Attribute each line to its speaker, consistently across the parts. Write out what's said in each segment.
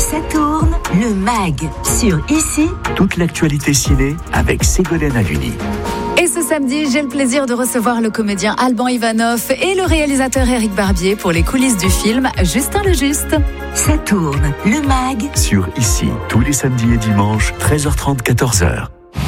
Speaker 1: Ça tourne, le MAG sur Ici.
Speaker 2: Toute l'actualité ciné avec Ségolène Haluni.
Speaker 3: Et ce samedi, j'ai le plaisir de recevoir le comédien Alban Ivanov et le réalisateur Éric Barbier pour les coulisses du film Justin le Juste.
Speaker 1: Ça tourne, le MAG
Speaker 2: Sur Ici, tous les samedis et dimanches, 13h30, 14h.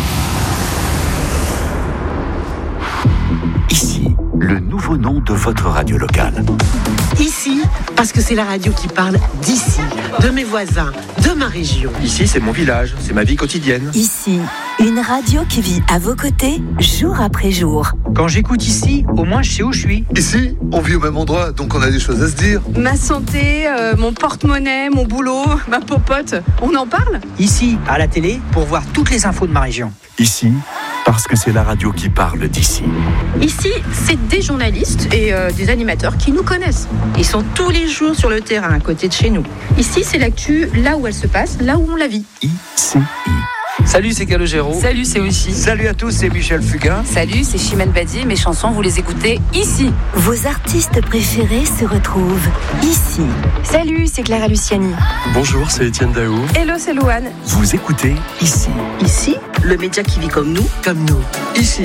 Speaker 2: Ici, le nouveau nom de votre radio locale.
Speaker 4: Ici, parce que c'est la radio qui parle d'ici, de mes voisins, de ma région.
Speaker 5: Ici, c'est mon village, c'est ma vie quotidienne.
Speaker 1: Ici, une radio qui vit à vos côtés, jour après jour.
Speaker 6: Quand j'écoute ici, au moins je sais où je suis.
Speaker 7: Ici, on vit au même endroit, donc on a des choses à se dire.
Speaker 8: Ma santé, mon porte-monnaie, mon boulot, ma popote, on en parle ?
Speaker 6: Ici, à la télé, pour voir toutes les infos de ma région.
Speaker 2: Ici, parce que c'est la radio qui parle d'ici.
Speaker 8: Ici, c'est des journalistes et des animateurs qui nous connaissent. Ils sont tous les jours sur le terrain, à côté de chez nous. Ici, c'est l'actu, là où elle se passe, là où on la vit.
Speaker 2: ICI.
Speaker 9: Salut, c'est Calogero.
Speaker 10: Salut, c'est Oishi.
Speaker 9: Salut à tous, c'est Michel Fugain.
Speaker 10: Salut, c'est Chimène Badi. Mes chansons, vous les écoutez ici.
Speaker 1: Vos artistes préférés se retrouvent ici.
Speaker 11: Salut, c'est Clara Luciani.
Speaker 12: Bonjour, c'est Étienne Daou.
Speaker 11: Hello, c'est Louane.
Speaker 2: Vous écoutez Ici.
Speaker 4: Ici, le média qui vit comme nous.
Speaker 9: Ici.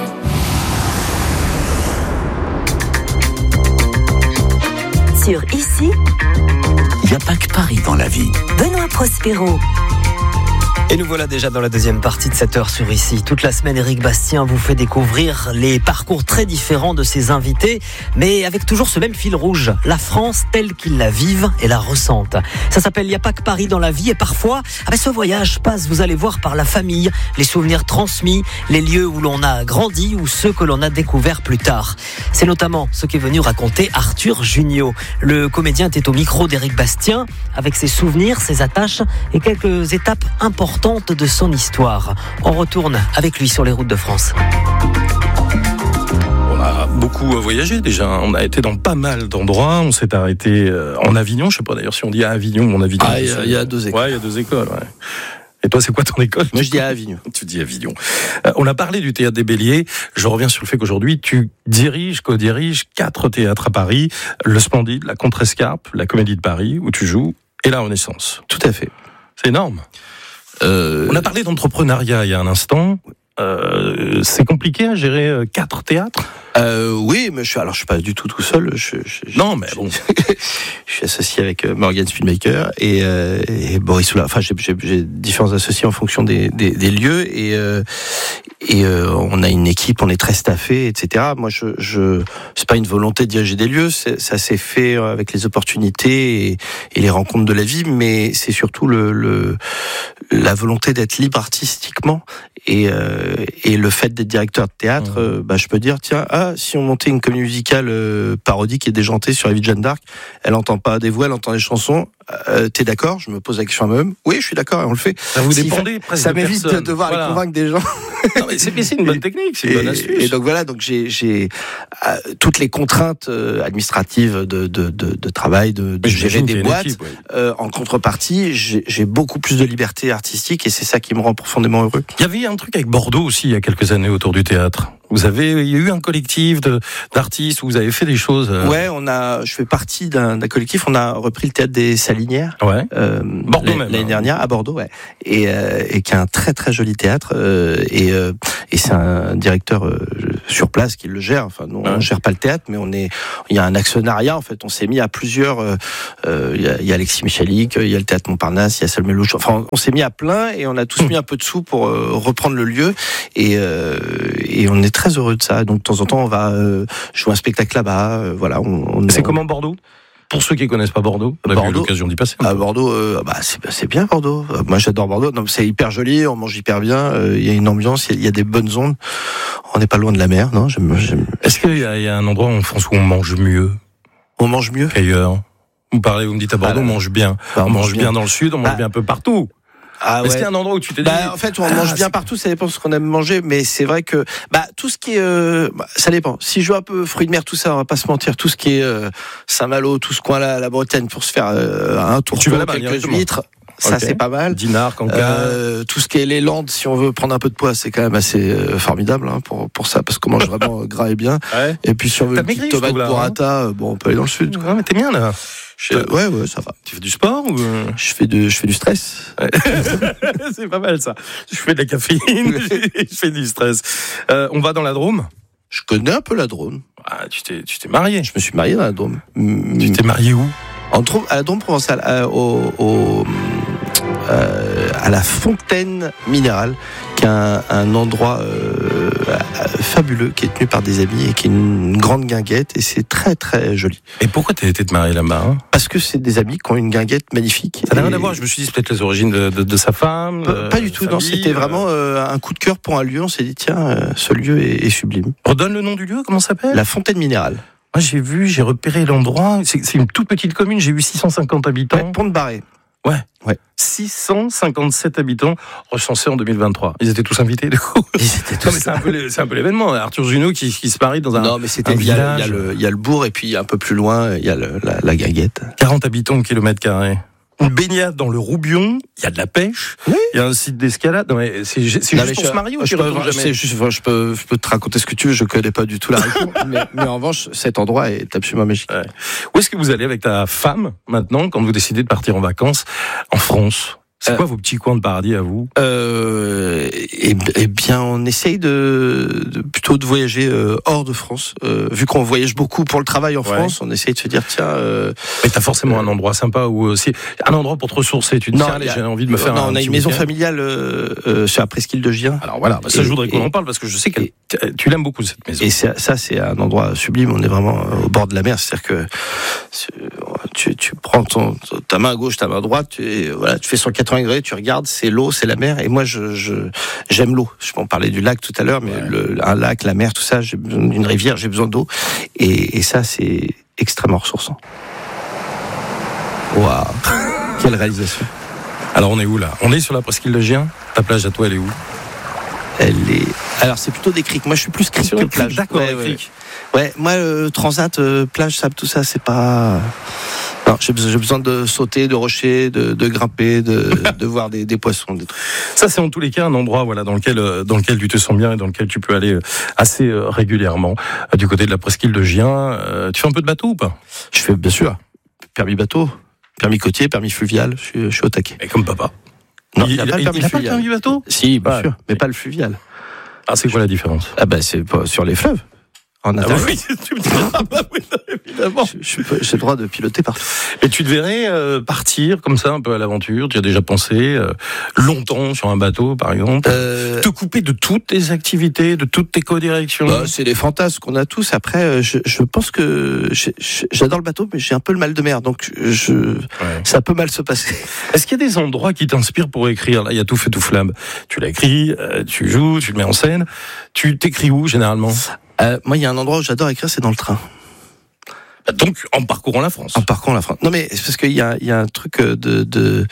Speaker 1: Sur Ici,
Speaker 2: Il n'y a pas que Paris dans la vie.
Speaker 1: Benoît Prospero.
Speaker 13: Et nous voilà déjà dans la deuxième partie de cette heure sur Ici. Toute la semaine, Éric Bastien vous fait découvrir les parcours très différents de ses invités, mais avec toujours ce même fil rouge, la France telle qu'ils la vivent et la ressentent. Ça s'appelle « Il n'y a pas que Paris dans la vie » et parfois, ce voyage passe, vous allez voir, par la famille, les souvenirs transmis, les lieux où l'on a grandi ou ceux que l'on a découverts plus tard. C'est notamment ce qu'est venu raconter Arthur Jugnot. Le comédien était au micro d'Éric Bastien avec ses souvenirs, ses attaches et quelques étapes importantes de son histoire. On retourne avec lui sur les routes de France.
Speaker 12: On a beaucoup voyagé déjà. On a été dans pas mal d'endroits. On s'est arrêté en Avignon. Je sais pas d'ailleurs si on dit à Avignon ou en Avignon.
Speaker 5: Il y a deux écoles.
Speaker 12: Ouais, il y a deux écoles. Ouais. Et toi, c'est quoi ton école?
Speaker 5: Moi, je dis à Avignon.
Speaker 12: Tu dis Avignon. On a parlé du Théâtre des Béliers. Je reviens sur le fait qu'aujourd'hui, tu co-diriges 4 théâtres à Paris. Le Splendide, la Contrescarpe, la Comédie de Paris, où tu joues, et la Renaissance.
Speaker 5: Tout à fait.
Speaker 12: C'est énorme. On a parlé d'entrepreneuriat il y a un instant. C'est compliqué à gérer 4 théâtres?
Speaker 5: Oui, mais je suis pas du tout seul.
Speaker 12: Non, mais bon.
Speaker 5: Je suis associé avec Morgan Spielmaker et Boris Soula. Enfin, j'ai différents associés en fonction des lieux et on a une équipe, on est très staffé, etc. Moi, c'est pas une volonté de diriger des lieux, ça s'est fait avec les opportunités et les rencontres de la vie, mais c'est surtout la volonté d'être libre artistiquement et le fait d'être directeur de théâtre. Je peux dire, tiens, si on montait une comédie musicale parodique et déjantée sur la vie de Jeanne d'Arc, elle entend pas des voix, elle entend des chansons. T'es d'accord? Je me pose la question à moi-même. Oui, je suis d'accord, et on le fait.
Speaker 12: Ça vous dépendez presque.
Speaker 5: Ça m'évite de devoir aller convaitre des gens.
Speaker 12: Non, mais c'est une bonne technique, c'est une bonne astuce.
Speaker 5: Et donc voilà, donc j'ai toutes les contraintes administratives de travail, de gérer des boîtes. Équipe, ouais. En contrepartie, j'ai beaucoup plus de liberté artistique et c'est ça qui me rend profondément heureux.
Speaker 12: Il y avait un truc avec Bordeaux aussi il y a quelques années autour du théâtre. Il y a eu un collectif d'artistes où vous avez fait des choses.
Speaker 5: Ouais, je fais partie d'un collectif. On a repris le théâtre des Salinières.
Speaker 12: Ouais.
Speaker 5: Bordeaux l'année dernière à Bordeaux, ouais. Et qui est un très très joli théâtre. Et c'est un directeur sur place qui le gère. Enfin, nous on gère pas le théâtre, mais il y a un actionnariat. En fait, on s'est mis à plusieurs. Il y a Alexis Michalik, il y a le théâtre Montparnasse, il y a Salomé Louche. Enfin, on s'est mis à plein et on a tous mis un peu de sous pour reprendre le lieu. Et on est très heureux de ça. Donc de temps en temps, on va jouer un spectacle là-bas. Voilà.
Speaker 12: C'est comment Bordeaux? Pour ceux qui connaissent pas Bordeaux, on a eu l'occasion d'y passer.
Speaker 5: À Bordeaux, c'est bien Bordeaux. Moi, j'adore Bordeaux. Non, c'est hyper joli, on mange hyper bien. Il y a une ambiance, il y a des bonnes ondes. On n'est pas loin de la mer, non?
Speaker 12: Est-ce qu'il y a un endroit en France où on mange mieux?
Speaker 5: On mange mieux
Speaker 12: qu'ailleurs. Vous me dites à Bordeaux, on mange bien. On mange bien dans le sud, on mange bien un peu partout. Est-ce qu'il y a un endroit où tu t'es dit...
Speaker 5: En fait, on mange bien partout, ça dépend de ce qu'on aime manger, mais c'est vrai que tout ce qui est... ça dépend. Si je veux un peu fruits de mer, tout ça, on va pas se mentir, tout ce qui est Saint-Malo, tout ce coin-là, la Bretagne, pour se faire un tour, quelques huîtres, ça c'est pas mal.
Speaker 12: Dinard, Cancale.
Speaker 5: Tout ce qui est les Landes, si on veut prendre un peu de poids, c'est quand même assez formidable pour ça, parce qu'on mange vraiment gras et bien. Ouais. Et puis si on veut une petite tomate burrata, on peut aller dans le sud.
Speaker 12: Ouais, mais t'es bien là.
Speaker 5: Ouais, ça va.
Speaker 12: Tu fais du sport ou
Speaker 5: Je fais du stress.
Speaker 12: Ouais. C'est pas mal ça. Je fais de la caféine, je fais du stress. On va dans la Drôme.
Speaker 5: Je connais un peu la Drôme.
Speaker 12: Ah, tu t'es marié.
Speaker 5: Je me suis marié dans la Drôme.
Speaker 12: Tu t'es marié où?
Speaker 5: À la Drôme provençale, à la Fontaine Minérale, qui est un endroit fabuleux, qui est tenu par des amis et qui est une grande guinguette, et c'est très très joli.
Speaker 12: Et pourquoi t'as été te marier là-bas
Speaker 5: Parce que c'est des amis qui ont une guinguette magnifique.
Speaker 12: Ça n'a rien à voir, je me suis dit c'est peut-être les origines de sa femme.
Speaker 5: Pas du tout, non, c'était vraiment un coup de cœur pour un lieu, on s'est dit tiens, ce lieu est sublime.
Speaker 12: Redonne le nom du lieu, comment ça s'appelle?
Speaker 5: La Fontaine Minérale.
Speaker 12: Moi j'ai repéré l'endroit, c'est une toute petite commune, j'ai eu 650 habitants.
Speaker 5: Ouais, Pont-de-Barré.
Speaker 12: Ouais. 657 habitants recensés en 2023. Ils étaient tous invités, du coup. C'est un peu l'événement. Arthur Junot qui se marie dans un.
Speaker 5: Non, mais c'était. Il y a le bourg, et puis un peu plus loin, il y a la guinguette.
Speaker 12: 40 habitants au kilomètre carré. Une baignade dans le Roubion, il y a de la pêche, il y a un site d'escalade. Non, mais c'est juste pour se marier ou tu retournes jamais?
Speaker 5: Je peux te raconter ce que tu veux, je connais pas du tout la région. mais en revanche, cet endroit est absolument magique. Ouais.
Speaker 12: Où est-ce que vous allez avec ta femme maintenant, quand vous décidez de partir en vacances en France? C'est quoi vos petits coins de paradis à vous?
Speaker 5: Eh bien, on essaye plutôt de voyager hors de France. Vu qu'on voyage beaucoup pour le travail en France, on essaye de se dire tiens.
Speaker 12: Mais t'as forcément un endroit sympa où aussi un endroit pour te ressourcer. Tu te dis allez, j'ai envie de me faire.
Speaker 5: Non, on a une maison familiale sur la presqu'île de Gien.
Speaker 12: Alors voilà, ça je voudrais qu'on en parle parce que je sais que tu l'aimes beaucoup cette maison.
Speaker 5: Et ça c'est un endroit sublime. On est vraiment au bord de la mer, c'est-à-dire que tu prends ta main gauche, ta main droite, tu fais 180 degrés, tu regardes, c'est l'eau, c'est la mer. Et moi, j'aime l'eau. Je peux en parler du lac tout à l'heure, mais un lac, la mer, tout ça, j'ai besoin d'une rivière, j'ai besoin d'eau. Et ça, c'est extrêmement ressourçant. Waouh, quelle réalisation.
Speaker 12: Alors, on est où là? On est sur la presqu'île de Gien. Ta plage à toi, elle est où?
Speaker 5: Alors, c'est plutôt des criques. Moi, je suis plus crique que plage.
Speaker 12: D'accord,
Speaker 5: ouais, moi, transat, plage, sable, tout ça, c'est pas. Non, j'ai besoin de sauter, de rocher, de grimper, de voir des poissons. Des trucs.
Speaker 12: Ça, c'est en tous les cas un endroit, dans lequel tu te sens bien et dans lequel tu peux aller assez régulièrement. Du côté de la presqu'île de Gien, tu fais un peu de bateau ou pas?
Speaker 5: Je fais, bien sûr, permis bateau, permis côtier, permis fluvial. Je suis au taquet.
Speaker 12: Et comme papa.
Speaker 5: Non, il n'a pas le permis fluvial.
Speaker 12: Il n'a pas le permis bateau?
Speaker 5: Si, bien sûr, mais pas le fluvial.
Speaker 12: Ah, c'est quoi la différence?
Speaker 5: C'est pas sur les fleuves. En intérieur.
Speaker 12: Oui, tu me diras. Oui, évidemment.
Speaker 5: J'ai le droit de piloter partout.
Speaker 12: Et tu te verrais partir comme ça un peu à l'aventure? Tu as déjà pensé longtemps sur un bateau, par exemple? Te couper de toutes tes activités, de toutes tes co-directions?
Speaker 5: C'est les fantasmes qu'on a tous. Après, je pense que j'adore le bateau, mais j'ai un peu le mal de mer, donc ça peut mal se passer.
Speaker 12: Est-ce qu'il y a des endroits qui t'inspirent pour écrire? Là, il y a Tout feu tout flamme. Tu l'as écrit, tu joues, tu le mets en scène. Tu t'écris où généralement?
Speaker 5: Moi, il y a un endroit où j'adore écrire, c'est dans le train.
Speaker 12: Donc, en parcourant la France.
Speaker 5: En parcourant la France. Non, mais c'est parce qu'il y a un truc il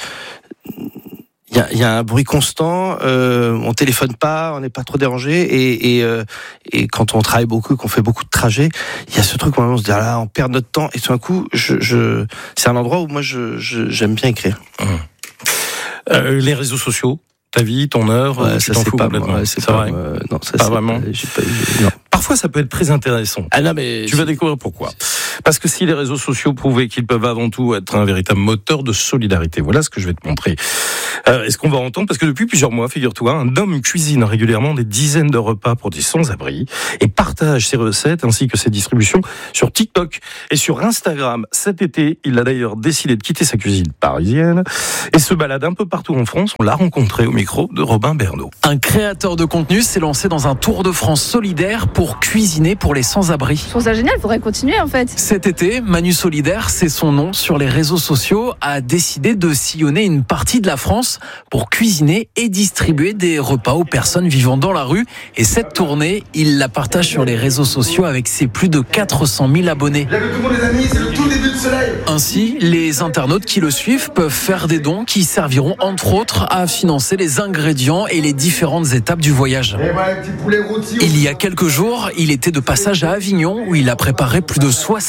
Speaker 5: y a un bruit constant. On téléphone pas, on n'est pas trop dérangé, et quand on travaille beaucoup, qu'on fait beaucoup de trajets, il y a ce truc où on se dit on perd notre temps, et tout d'un coup, c'est un endroit où moi j'aime bien écrire.
Speaker 12: Les réseaux sociaux. Ta vie, ton œuvre, tu t'en fous complètement.
Speaker 5: C'est pas vrai. Non, ça
Speaker 12: pas vraiment.
Speaker 5: Non.
Speaker 12: Parfois, ça peut être très intéressant.
Speaker 5: Non, mais
Speaker 12: tu vas découvrir pourquoi. Parce que si les réseaux sociaux prouvaient qu'ils peuvent avant tout être un véritable moteur de solidarité, voilà ce que je vais te montrer. Est-ce qu'on va entendre? Parce que depuis plusieurs mois, figure-toi, un homme cuisine régulièrement des dizaines de repas pour des sans-abri et partage ses recettes ainsi que ses distributions sur TikTok et sur Instagram. Cet été, il a d'ailleurs décidé de quitter sa cuisine parisienne et se balade un peu partout en France. On l'a rencontré au micro de Robin Bernot.
Speaker 14: Un créateur de contenu s'est lancé dans un tour de France solidaire pour cuisiner pour les sans-abri.
Speaker 8: Je trouve ça génial, il faudrait continuer en fait.
Speaker 14: Cet été, Manu Solidaire, c'est son nom sur les réseaux sociaux, a décidé de sillonner une partie de la France pour cuisiner et distribuer des repas aux personnes vivant dans la rue. Et cette tournée, il la partage sur les réseaux sociaux avec ses plus de 400 000 abonnés.
Speaker 15: Bienvenue tout le monde les amis, c'est le tout début de soleil.
Speaker 14: Ainsi, les internautes qui le suivent peuvent faire des dons qui serviront entre autres à financer les ingrédients et les différentes étapes du voyage.
Speaker 15: Et voilà, petit poulet rôti.
Speaker 14: Il y a quelques jours, il était de passage à Avignon où il a préparé plus de 60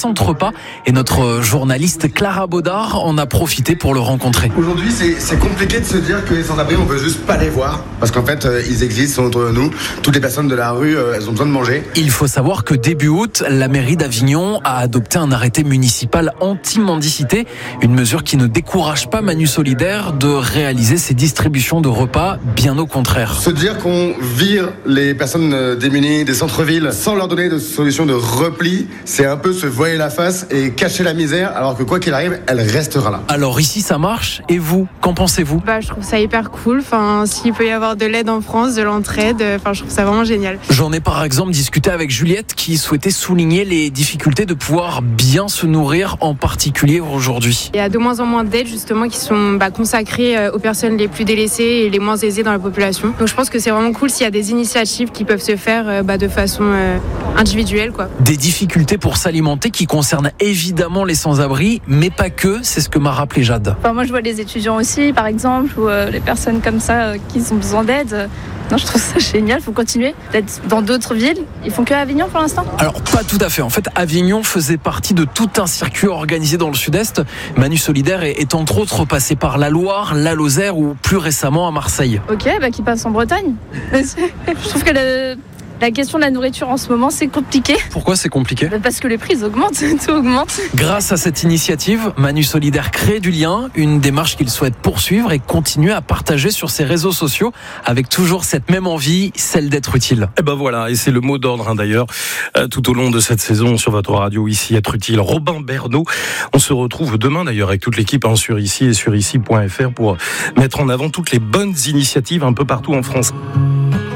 Speaker 14: centres repas et notre journaliste Clara Baudard en a profité pour le rencontrer.
Speaker 15: Aujourd'hui, c'est compliqué de se dire que les sans-abri, on veut juste pas les voir. Parce qu'en fait, ils existent, sont autour de nous. Toutes les personnes de la rue, elles ont besoin de manger.
Speaker 14: Il faut savoir que début août, la mairie d'Avignon a adopté un arrêté municipal anti-mendicité. Une mesure qui ne décourage pas Manu Solidaire de réaliser ses distributions de repas, bien au contraire.
Speaker 15: Se dire qu'on vire les personnes démunies des centres-villes sans leur donner de solution de repli, c'est un peu se voiler la face et cacher la misère, alors que quoi qu'il arrive, elle restera là.
Speaker 14: Alors ici ça marche, et vous, qu'en pensez-vous ?
Speaker 16: Je trouve ça hyper cool, s'il peut y avoir de l'aide en France, de l'entraide, je trouve ça vraiment génial.
Speaker 14: J'en ai par exemple discuté avec Juliette qui souhaitait souligner les difficultés de pouvoir bien se nourrir, en particulier aujourd'hui.
Speaker 16: Il y a de moins en moins d'aides justement qui sont consacrées aux personnes les plus délaissées et les moins aisées dans la population. Donc je pense que c'est vraiment cool s'il y a des initiatives qui peuvent se faire de façon individuelle, quoi.
Speaker 14: Des difficultés pour s'alimenter qui concernent évidemment les sans-abri, mais pas que, c'est ce que m'a rappelé Jade.
Speaker 17: Moi je vois les étudiants aussi par exemple, ou les personnes comme ça qui ont besoin d'aide. Non, je trouve ça génial, il faut continuer. Peut-être dans d'autres villes, ils font que Avignon pour l'instant.
Speaker 14: Alors pas tout à fait, en fait Avignon faisait partie de tout un circuit organisé dans le sud-est. Manu Solidaire est entre autres passé par la Loire, la Lozère ou plus récemment à Marseille.
Speaker 17: Ok, qui passe en Bretagne. Je trouve que la question de la nourriture en ce moment, c'est compliqué.
Speaker 14: Pourquoi c'est compliqué ?
Speaker 17: Parce que les prix augmentent, tout augmente.
Speaker 14: Grâce à cette initiative, Manu Solidaire crée du lien, une démarche qu'il souhaite poursuivre et continuer à partager sur ses réseaux sociaux avec toujours cette même envie, celle d'être utile.
Speaker 12: Et voilà, et c'est le mot d'ordre d'ailleurs, tout au long de cette saison sur votre radio Ici être utile. Robin Bernot, on se retrouve demain d'ailleurs avec toute l'équipe sur Ici et sur ici.fr pour mettre en avant toutes les bonnes initiatives un peu partout en France.